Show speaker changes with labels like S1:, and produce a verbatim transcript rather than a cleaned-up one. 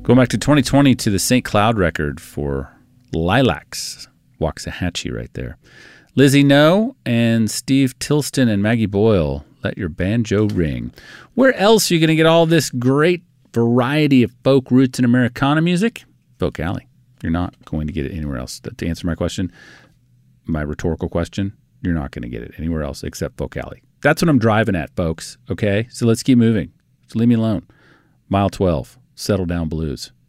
S1: Going back to twenty twenty to the Saint Cloud record for Lilacs. Waxahachie right there. Lizzie No and Steve Tilston and Maggie Boyle, Let Your Banjo Ring. Where else are you going to get all this great variety of folk, roots, and Americana music? Folk Alley. You're not going to get it anywhere else. To answer my question, my rhetorical question, you're not going to get it anywhere else except Folk Alley. That's what I'm driving at, folks. Okay? So let's keep moving. So leave me alone. Mile twelve. Settle Down Blues.